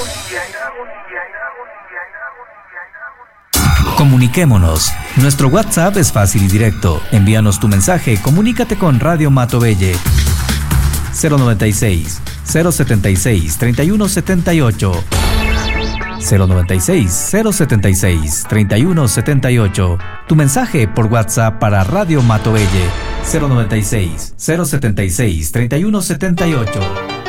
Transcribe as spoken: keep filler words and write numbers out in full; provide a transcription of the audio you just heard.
Comuniquémonos. Nuestro WhatsApp es fácil y directo. Envíanos tu mensaje, comunícate con Radio Matobelle. cero noventa y seis, cero setenta y seis, treinta y uno setenta y ocho. cero noventa y seis, cero setenta y seis, treinta y uno setenta y ocho. Tu mensaje por WhatsApp para Radio Matobelle. cero noventa y seis, cero setenta y seis, treinta y uno setenta y ocho.